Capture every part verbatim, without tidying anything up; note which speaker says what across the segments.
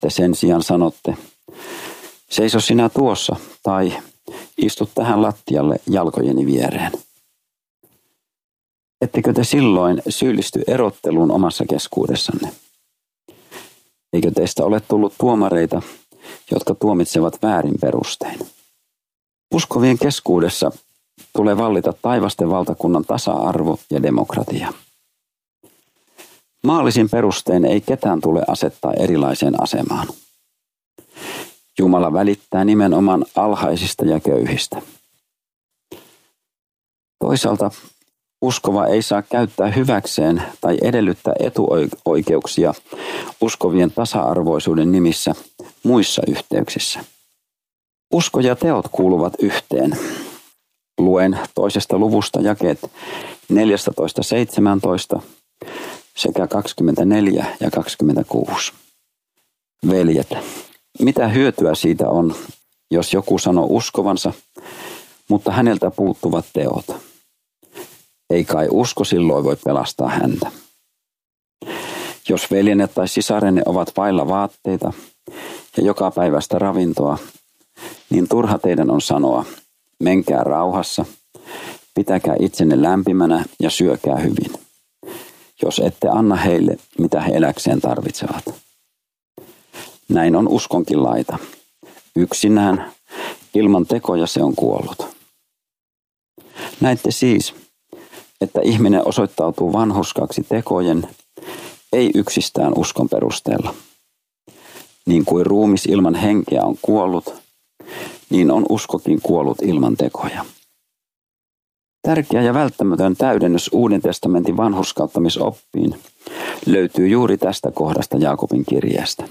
Speaker 1: Te sen sijaan sanotte, seiso sinä tuossa tai istu tähän lattialle jalkojeni viereen. Ettekö te silloin syyllisty erotteluun omassa keskuudessanne? Eikö teistä ole tullut tuomareita, jotka tuomitsevat väärin perustein? Uskovien keskuudessa tulee vallita taivasten valtakunnan tasa-arvo ja demokratia. Maallisin perustein ei ketään tule asettaa erilaiseen asemaan. Jumala välittää nimenomaan alhaisista ja köyhistä. Toisaalta uskova ei saa käyttää hyväkseen tai edellyttää etuoikeuksia uskovien tasa-arvoisuuden nimissä muissa yhteyksissä. Usko ja teot kuuluvat yhteen. Luen toisesta luvusta jakeet neljätoista seitsemäntoista sekä kaksikymmentäneljä ja kaksikymmentäkuusi. Veljet, mitä hyötyä siitä on, jos joku sanoo uskovansa, mutta häneltä puuttuvat teot? Ei kai usko silloin voi pelastaa häntä. Jos veljenne tai sisarenne ovat vailla vaatteita ja joka päivästä ravintoa, niin turha teidän on sanoa, menkää rauhassa, pitäkää itsenne lämpimänä ja syökää hyvin, jos ette anna heille, mitä he eläkseen tarvitsevat. Näin on uskonkin laita. Yksinään, ilman tekoja se on kuollut. Näette siis, että ihminen osoittautuu vanhurskaksi tekojen, ei yksistään uskon perusteella. Niin kuin ruumis ilman henkeä on kuollut, niin on uskokin kuollut ilman tekoja. Tärkeä ja välttämätön täydennys Uuden testamentin vanhurskauttamisoppiin löytyy juuri tästä kohdasta Jaakobin kirjeestä.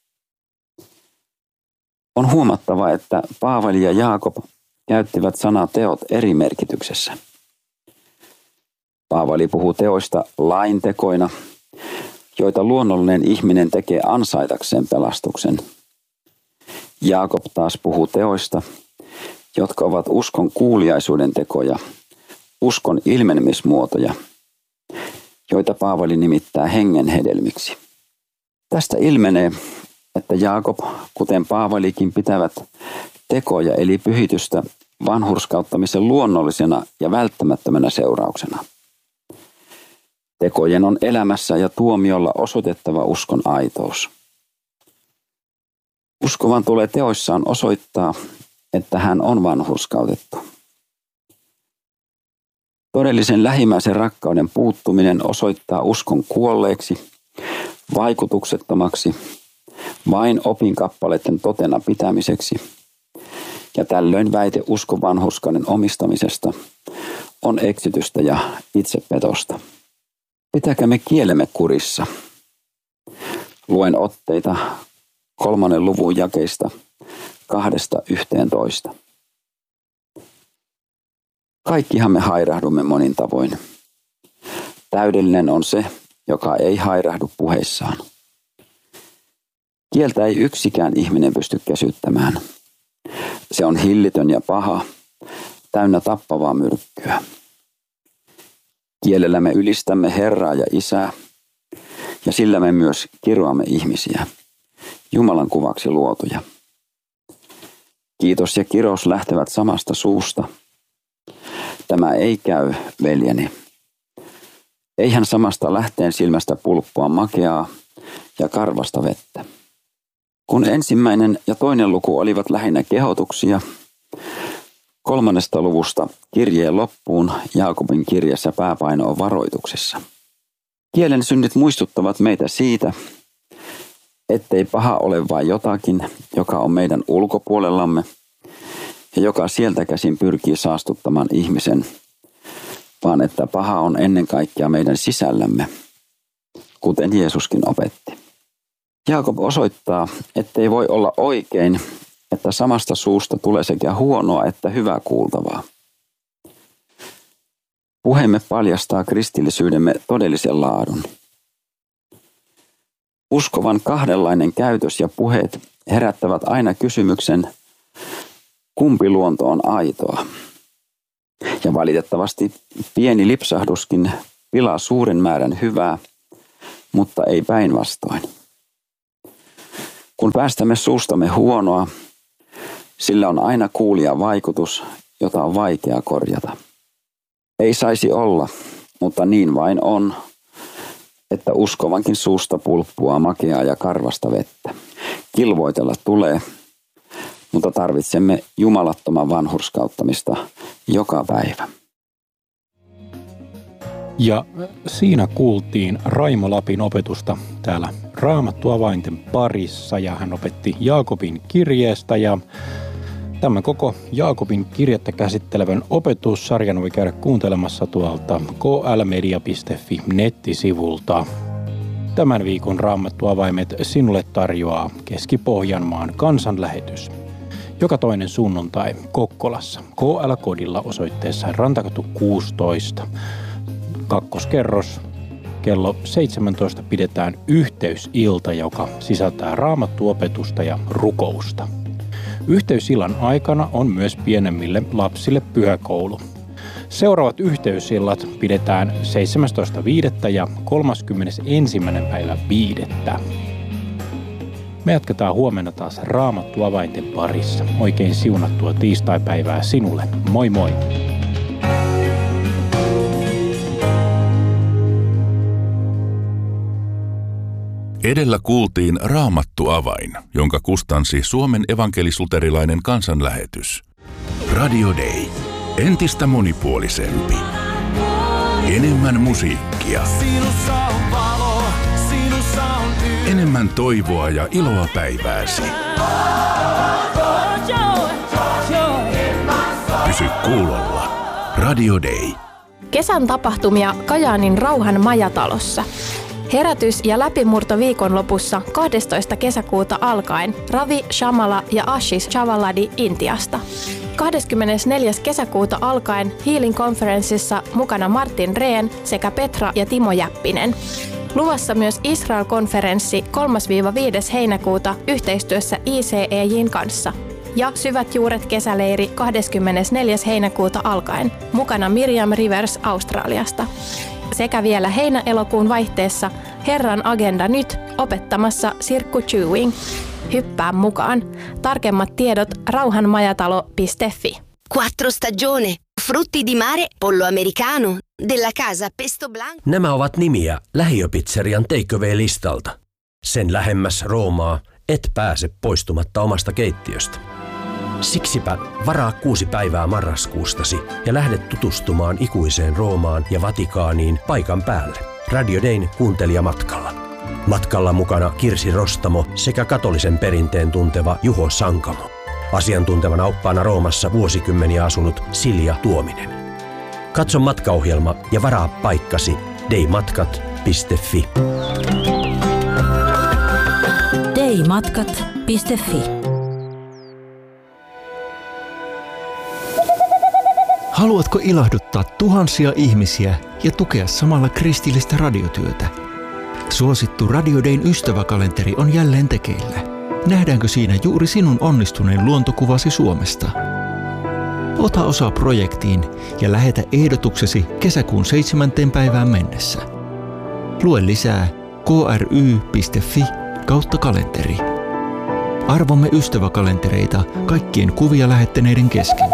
Speaker 1: On huomattava, että Paavali ja Jaakob käyttivät sanaa teot eri merkityksessä. Paavali puhuu teoista laintekoina, joita luonnollinen ihminen tekee ansaitakseen pelastuksen. Jaakob taas puhuu teoista, jotka ovat uskon kuuliaisuuden tekoja, uskon ilmenemismuotoja, joita Paavali nimittää hengen hedelmiksi. Tästä ilmenee, että Jaakob, kuten Paavalikin, pitävät tekoja eli pyhitystä vanhurskauttamisen luonnollisena ja välttämättömänä seurauksena. Tekojen on elämässä ja tuomiolla osoitettava uskon aitous. Uskovan tulee teoissaan osoittaa, että hän on vanhurskautettu. Todellisen lähimmäisen rakkauden puuttuminen osoittaa uskon kuolleeksi, vaikutuksettomaksi, vain opinkappaleiden totena pitämiseksi, ja tällöin väite uskon vanhurskauden omistamisesta on eksitystä ja itsepetosta. Pitäkäämme kielemme kurissa. Luen otteita kolmannen luvun jakeista kahdesta yhteentoista. Kaikkihan me hairahdumme monin tavoin. Täydellinen on se, joka ei hairahdu puheissaan. Kieltä ei yksikään ihminen pysty käsyttämään. Se on hillitön ja paha, täynnä tappavaa myrkkyä. Kielellä me ylistämme Herraa ja Isää, ja sillä me myös kiroamme ihmisiä, Jumalan kuvaksi luotuja. Kiitos ja kirous lähtevät samasta suusta. Tämä ei käy, veljeni. Eihän samasta lähteen silmästä pulppua makeaa ja karvasta vettä. Kun ensimmäinen ja toinen luku olivat lähinnä kehotuksia, kolmannesta luvusta kirjeen loppuun Jaakobin kirjassa pääpaino on varoituksessa. Kielen synnit muistuttavat meitä siitä, ettei paha ole vain jotakin, joka on meidän ulkopuolellamme ja joka sieltä käsin pyrkii saastuttamaan ihmisen, vaan että paha on ennen kaikkea meidän sisällämme, kuten Jeesuskin opetti. Jaakob osoittaa, ettei voi olla oikein, että samasta suusta tulee sekä huonoa että hyvää kuultavaa. Puheemme paljastaa kristillisyydemme todellisen laadun. Uskovan kahdenlainen käytös ja puheet herättävät aina kysymyksen, kumpi luonto on aitoa. Ja valitettavasti pieni lipsahduskin pilaa suuren määrän hyvää, mutta ei päinvastoin. Kun päästämme suustamme huonoa, sillä on aina kuulijan vaikutus, jota on vaikea korjata. Ei saisi olla, mutta niin vain on, että uskovankin suusta pulppuaa makeaa ja karvasta vettä. Kilvoitella tulee, mutta tarvitsemme jumalattoman vanhurskauttamista joka päivä.
Speaker 2: Ja siinä kuultiin Raimo Lapin opetusta täällä Raamattuavainten parissa, ja hän opetti Jaakobin kirjeestä, ja tämän koko Jaakobin kirjettä käsittelevän opetussarjan voi käydä kuuntelemassa tuolta k l media piste f i nettisivulta. Tämän viikon Raamattuavaimet sinulle tarjoaa Keski-Pohjanmaan kansanlähetys. Joka toinen sunnuntai Kokkolassa K L-kodilla osoitteessa Rantakatu kuusitoista. Kakkoskerros. Kello seitsemäntoista pidetään yhteysilta, joka sisältää raamattuopetusta ja rukousta. Yhteysillan aikana on myös pienemmille lapsille pyhäkoulu. Seuraavat yhteysillat pidetään seitsemästoista viidettä ja kolmaskymmenesensimmäinen päivä viidettä. Me jatketaan huomenna taas Raamattuavainten parissa. Oikein siunattua tiistaipäivää sinulle. Moi moi!
Speaker 3: Edellä kuultiin Raamattuavain, jonka kustansi Suomen evankelis-luterilainen kansanlähetys. Radio Day. Entistä monipuolisempi. Enemmän musiikkia. Enemmän toivoa ja iloa päivääsi. Pysy kuulolla. Radio Day.
Speaker 4: Kesän tapahtumia Kajaanin Rauhan majatalossa. Herätys- ja läpimurto viikonlopussa kahdestoista kesäkuuta alkaen Ravi Shamala ja Ashish Chavaladi Intiasta. kahdeskymmenesneljäs kesäkuuta alkaen Healing Conferenceissa mukana Martin Rehn sekä Petra ja Timo Jäppinen. Luvassa myös Israel-konferenssi kolmas viides heinäkuuta yhteistyössä I C E J:n kanssa. Ja Syvät juuret kesäleiri kahdeskymmenesneljäs heinäkuuta alkaen, mukana Miriam Rivers Australiasta. Sekä vielä heinä-elokuun vaihteessa Herran agenda nyt opettamassa Sirkku Chewing. Hyppää mukaan. Tarkemmat tiedot rauhanmajatalo piste f i.
Speaker 5: Quattro stagione, frutti di mare, pollo americano, della casa pesto blanco.
Speaker 6: Nämä ovat nimiä lähiöpizzerian takeaway-listalta. Sen lähemmäs Roomaa et pääse poistumatta omasta keittiöstä. Siksipä varaa kuusi päivää marraskuustasi ja lähde tutustumaan ikuiseen Roomaan ja Vatikaaniin paikan päälle. Radio Dayn kuuntelijamatkalla. Matkalla mukana Kirsi Rostamo sekä katolisen perinteen tunteva Juho Sankamo. Asiantuntevana oppaana Roomassa vuosikymmeniä asunut Silja Tuominen. Katso matkaohjelma ja varaa paikkasi daymatkat piste f i.
Speaker 7: daymatkat piste f i.
Speaker 8: Haluatko ilahduttaa tuhansia ihmisiä ja tukea samalla kristillistä radiotyötä? Suosittu Radio Dayn ystäväkalenteri on jälleen tekeillä. Nähdäänkö siinä juuri sinun onnistuneen luontokuvasi Suomesta? Ota osaa projektiin ja lähetä ehdotuksesi kesäkuun seitsemänteen päivään mennessä. Lue lisää k r y piste f i kautta kalenteri. Arvomme ystäväkalentereita kaikkien kuvia lähettäneiden kesken.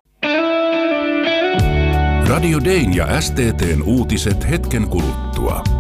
Speaker 3: Radio Dayn ja S T T:n uutiset hetken kuluttua.